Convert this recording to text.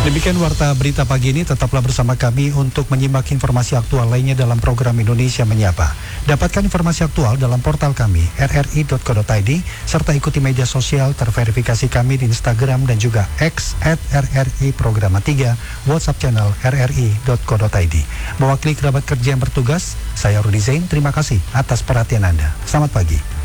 Demikian Warta Berita Pagi ini, tetaplah bersama kami untuk menyimak informasi aktual lainnya dalam program Indonesia Menyapa. Dapatkan informasi aktual dalam portal kami, rri.co.id, serta ikuti media sosial terverifikasi kami di Instagram dan juga X @RRI Programa 3, WhatsApp channel rri.co.id. Mewakili kerabat kerja yang bertugas, saya Rudi Zain, terima kasih atas perhatian Anda. Selamat pagi.